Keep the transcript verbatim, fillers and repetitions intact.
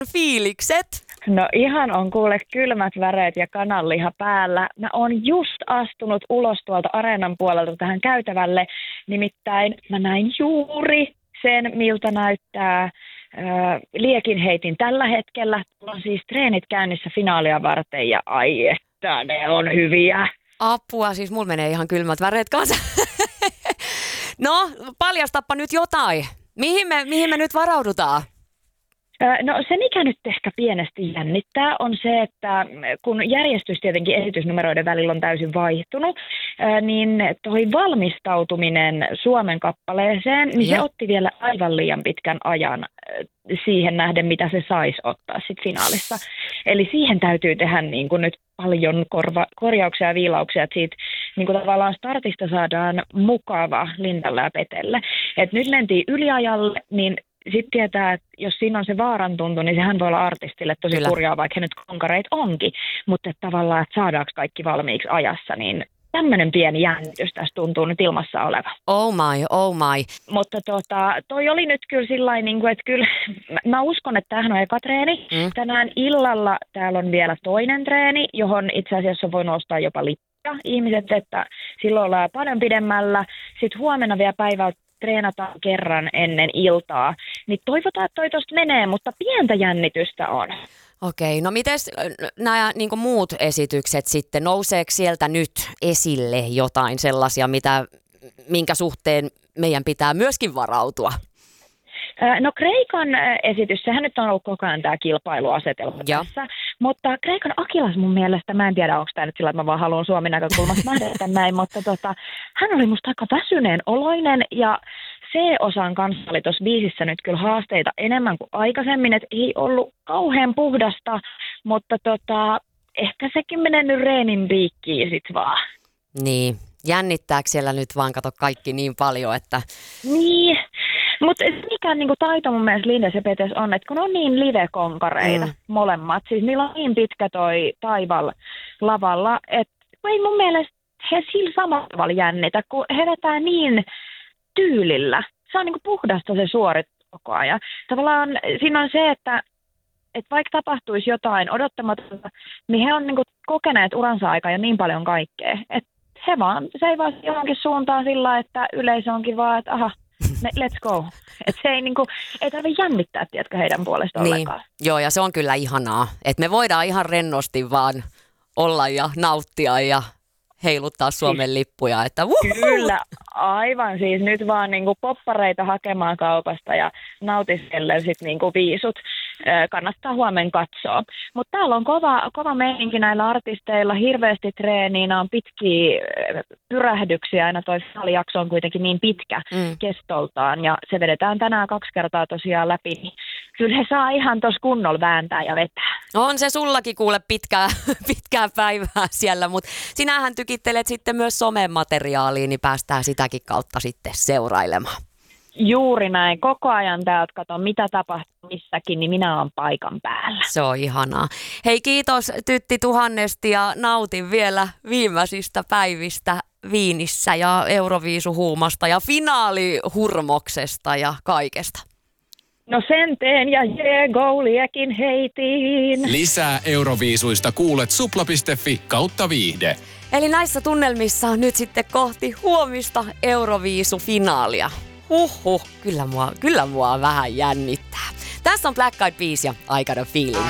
fiilikset? No ihan on kuule kylmät väreet ja kananliha päällä. Mä oon just astunut ulos tuolta areenan puolelta tähän käytävälle. Nimittäin mä näin juuri sen, miltä näyttää äh, liekinheitin tällä hetkellä. On siis treenit käynnissä finaalia varten ja ai että ne on hyviä. Apua, siis mulla menee ihan kylmät väreet kanssa. No, paljastappa nyt jotain. Mihin me, mihin me nyt varaudutaan? No se, mikä nyt ehkä pienesti jännittää, on se, että kun järjestys tietenkin esitysnumeroiden välillä on täysin vaihtunut, niin toi valmistautuminen Suomen kappaleeseen, niin se otti vielä aivan liian pitkän ajan siihen nähden, mitä se saisi ottaa sitten finaalissa. Eli siihen täytyy tehdä niin kuin nyt paljon korva, korjauksia ja viilauksia, että siitä niin kuin tavallaan startista saadaan mukava Lindalla ja Petelle. Et nyt mentiin yliajalle, niin sitten tietää, että jos siinä on se vaaran tuntu, niin sehän voi olla artistille tosi Kyllä. kurjaa, vaikka he nyt konkareita onkin. Mutta että tavallaan, että saadaanko kaikki valmiiksi ajassa, niin tämmöinen pieni jännitys tässä tuntuu nyt ilmassa oleva. Oh my, oh my. Mutta tota, toi oli nyt kyllä sillain, niin kuin, että kyllä mä uskon, että tämähän on eka treeni. Mm. Tänään illalla täällä on vielä toinen treeni, johon itse asiassa voi nostaa jopa lippuja ihmiset, että silloin ollaan paljon pidemmällä. Sitten huomenna vielä päivällä treenataan kerran ennen iltaa, niin toivotaan, että toi tosta menee, mutta pientä jännitystä on. Okei, no mites nämä niin muut esitykset sitten, nouseeko sieltä nyt esille jotain sellaisia, mitä, minkä suhteen meidän pitää myöskin varautua? No Kreikan esitys, sehän nyt on ollut koko ajan tämä kilpailuasetelma ja. tässä, mutta Kreikan Akilas mun mielestä, mä en tiedä onko tämä nyt sillä, että mä vaan haluan Suomen näkökulmasta nähdä tämän näin, mutta tota, hän oli musta aika väsyneen oloinen ja C-osan kanssa oli tuossa biisissä nyt kyllä haasteita enemmän kuin aikaisemmin, että ei ollut kauhean puhdasta, mutta tota, ehkä sekin menee nyt reenin piikkiin sit vaan. Niin, jännittääkö siellä nyt vaan kato kaikki niin paljon, että... Niin. Mutta mikä niinku taito mun mielestä Lindes ja Petes on, että kun on niin live-konkareita mm. molemmat, siis niillä on niin pitkä toi taival lavalla, että ei mun mielestä he sillä samalla tavalla jännitä, kun he vetää niin tyylillä. Se on niinku puhdasta se suoritus koko ajan. Tavallaan siinä on se, että, että vaikka tapahtuisi jotain odottamatonta, niin he on niinku kokeneet uransa aikaa jo niin paljon kaikkea, että he vaan seivaa johonkin suuntaan sillä, että yleisö onkin vaan, että aha, let's go. Et se ei, niinku, ei tarvitse jännittää, tiedätkö, heidän puolestaan niin. ollenkaan. Joo, ja se on kyllä ihanaa, että me voidaan ihan rennosti vaan olla ja nauttia ja heiluttaa Suomen siis, lippuja. Että kyllä, aivan. Siis nyt vaan niinku poppareita hakemaan kaupasta ja nautiskellen sit niinku viisut. Kannattaa huomenna katsoa. Mutta täällä on kova, kova meininki näillä artisteilla, hirveästi treeniä, on pitkiä pyrähdyksiä, aina toi jakso on kuitenkin niin pitkä mm. kestoltaan ja se vedetään tänään kaksi kertaa tosiaan läpi, niin kyllä he saa ihan tuossa kunnolla vääntää ja vetää. On se sullakin kuule pitkää, pitkää päivää siellä, mutta sinähän tykittelet sitten myös somemateriaaliin, niin päästään sitäkin kautta sitten seurailemaan. Juuri näin. Koko ajan täältä kato, mitä tapahtuu missäkin, niin minä olen paikan päällä. Se on ihanaa. Hei, kiitos Tytti tuhannesti ja nautin vielä viimeisistä päivistä Viinissä ja Euroviisuhuumasta ja finaalihurmoksesta ja kaikesta. No sen teen ja jee, goaliakin heitiin. Lisää Euroviisuista kuulet supla piste fi kautta viihde. Eli näissä tunnelmissa on nyt sitten kohti huomista Euroviisufinaalia. Huhhuh, kyllä mua, kyllä mua vähän jännittää. Tässä on Black Eyed Peas ja I Got a Feeling.